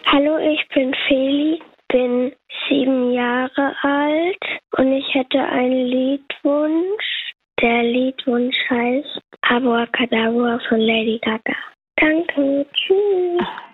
Hallo, ich bin Feli, bin 7 Jahre alt und ich hätte einen Liedwunsch. Der Liedwunsch heißt Abracadabra von Lady Gaga. Danke, tschüss.